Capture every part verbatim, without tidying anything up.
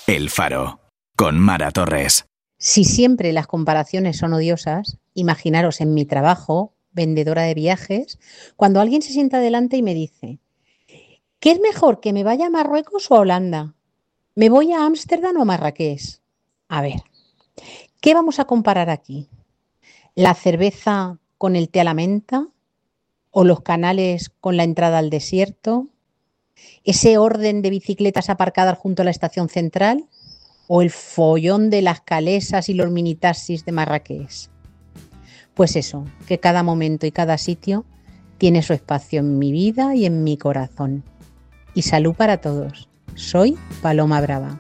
El Faro, con Mara Torres. Si siempre las comparaciones son odiosas, imaginaros en mi trabajo, vendedora de viajes, cuando alguien se sienta delante y me dice: ¿qué es mejor, que me vaya a Marruecos o a Holanda? ¿Me voy a Ámsterdam o a Marrakech? A ver, ¿qué vamos a comparar aquí? ¿La cerveza con el té a la menta? ¿O los canales con la entrada al desierto? ¿Ese orden de bicicletas aparcadas junto a la estación central? ¿O el follón de las calesas y los minitaxis de Marrakech? Pues eso, que cada momento y cada sitio tiene su espacio en mi vida y en mi corazón. Y salud para todos. Soy Paloma Brava.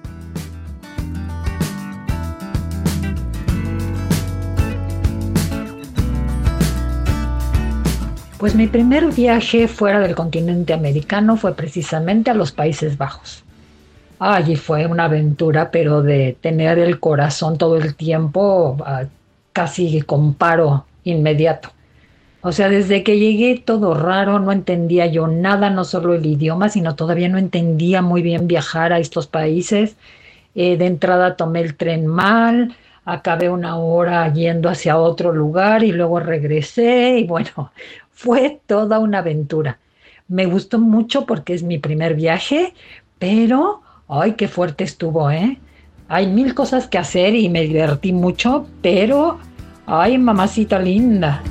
Pues mi primer viaje fuera del continente americano fue precisamente a los Países Bajos. Allí fue una aventura, pero de tener el corazón todo el tiempo uh, casi con paro inmediato. O sea, desde que llegué todo raro, no entendía yo nada, no solo el idioma, sino todavía no entendía muy bien viajar a estos países. Eh, de entrada tomé el tren mal, acabé una hora yendo hacia otro lugar y luego regresé y bueno, fue toda una aventura. Me gustó mucho porque es mi primer viaje, pero ¡ay, qué fuerte estuvo, eh! Hay mil cosas que hacer y me divertí mucho, pero ¡ay, mamacita linda!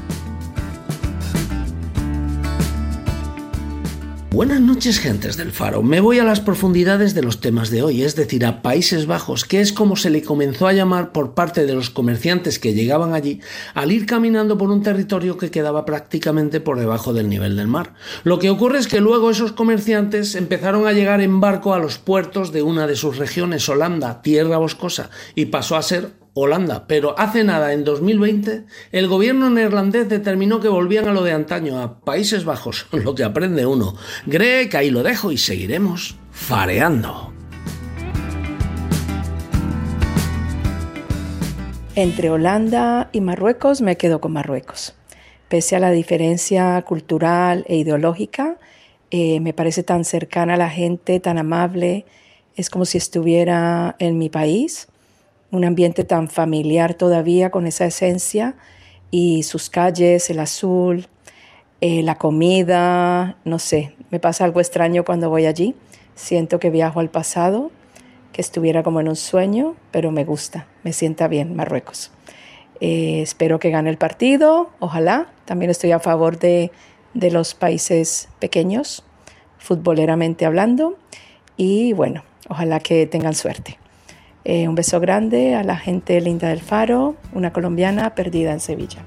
Buenas noches, gentes del Faro. Me voy a las profundidades de los temas de hoy, es decir, a Países Bajos, que es como se le comenzó a llamar por parte de los comerciantes que llegaban allí al ir caminando por un territorio que quedaba prácticamente por debajo del nivel del mar. Lo que ocurre es que luego esos comerciantes empezaron a llegar en barco a los puertos de una de sus regiones, Holanda, tierra boscosa, y pasó a ser Holanda, pero hace nada, en dos mil veinte, el gobierno neerlandés determinó que volvían a lo de antaño, a Países Bajos, lo que aprende uno. Cree que ahí lo dejo y seguiremos fareando. Entre Holanda y Marruecos me quedo con Marruecos. Pese a la diferencia cultural e ideológica, eh, me parece tan cercana a la gente, tan amable, es como si estuviera en mi país. Un ambiente tan familiar todavía con esa esencia y sus calles, el azul, eh, la comida, no sé, me pasa algo extraño cuando voy allí. Siento que viajo al pasado, que estuviera como en un sueño, pero me gusta, me sienta bien Marruecos. Eh, espero que gane el partido, ojalá. También estoy a favor de, de los países pequeños, futboleramente hablando, y bueno, ojalá que tengan suerte. Eh, un beso grande a la gente linda del Faro, una colombiana perdida en Sevilla.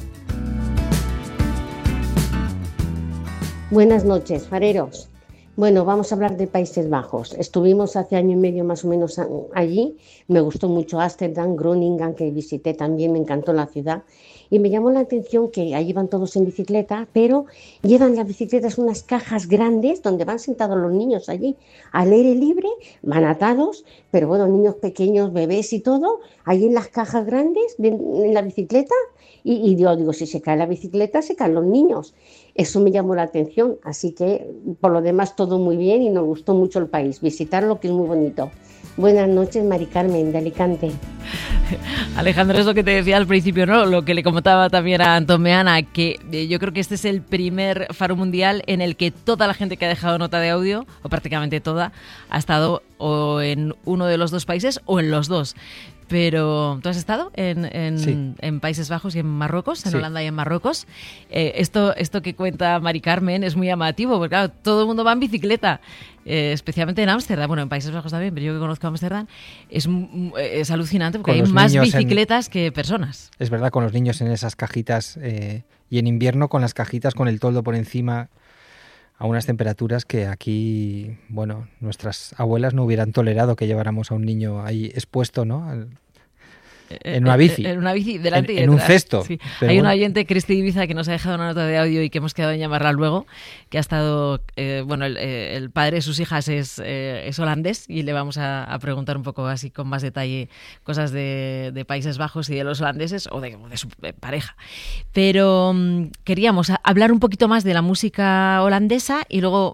Buenas noches, fareros. Bueno, vamos a hablar de Países Bajos. Estuvimos hace año y medio más o menos allí. Me gustó mucho Ámsterdam, Groningen, que visité también, me encantó la ciudad. Y me llamó la atención que allí van todos en bicicleta, pero llevan las bicicletas unas cajas grandes donde van sentados los niños allí al aire libre, van atados, pero bueno, niños pequeños, bebés y todo, allí en las cajas grandes, de, en la bicicleta. Y, y yo digo, si se cae la bicicleta, se caen los niños. Eso me llamó la atención, así que por lo demás todo muy bien y nos gustó mucho el país, visitarlo, que es muy bonito. Buenas noches, Mari Carmen, de Alicante. Alejandro, es lo que te decía al principio, ¿no? Lo que le comentaba también a Antón Meana, que yo creo que este es el primer Faro Mundial en el que toda la gente que ha dejado nota de audio, o prácticamente toda, ha estado o en uno de los dos países o en los dos. Pero tú has estado en, en, sí. en Países Bajos y en Marruecos, en sí. Holanda y en Marruecos. Eh, esto, esto que cuenta Mari Carmen es muy llamativo, porque claro, todo el mundo va en bicicleta, eh, especialmente en Ámsterdam, bueno, en Países Bajos también, pero yo que conozco Ámsterdam, es, es alucinante porque con hay más bicicletas en, que personas. Es verdad, con los niños en esas cajitas, eh, y en invierno con las cajitas con el toldo por encima, a unas temperaturas que aquí, bueno, nuestras abuelas no hubieran tolerado que lleváramos a un niño ahí expuesto, ¿no? En una bici. En una bici, delante en, y detrás. En un cesto. Sí. Hay bueno. una oyente, Cristi Ibiza, que nos ha dejado una nota de audio y que hemos quedado en llamarla luego, que ha estado, eh, bueno, el, el padre de sus hijas es, eh, es holandés y le vamos a, a preguntar un poco así con más detalle cosas de, de Países Bajos y de los holandeses o de, de su pareja. Pero um, queríamos hablar un poquito más de la música holandesa y luego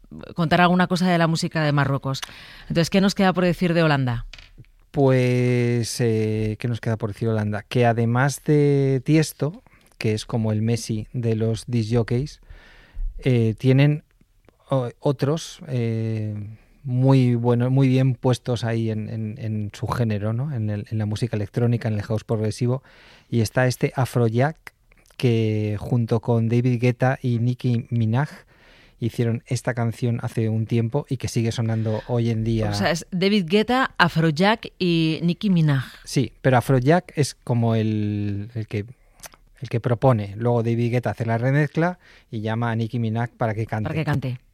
contar alguna cosa de la música de Marruecos. Entonces, ¿qué nos queda por decir de Holanda? Pues, eh, ¿qué nos queda por decir de Holanda? Que además de Tiesto, que es como el Messi de los disc jockeys, eh, tienen o, otros eh, muy buenos, muy bien puestos ahí en, en, en su género, ¿no? En, el, en la música electrónica, en el house progresivo, y está este Afrojack, que junto con David Guetta y Nicki Minaj hicieron esta canción hace un tiempo y que sigue sonando hoy en día. O sea, es David Guetta, Afrojack y Nicki Minaj. Sí, pero Afrojack es como el, el que el que propone. Luego David Guetta hace la remezcla y llama a Nicki Minaj para que cante. Para que cante.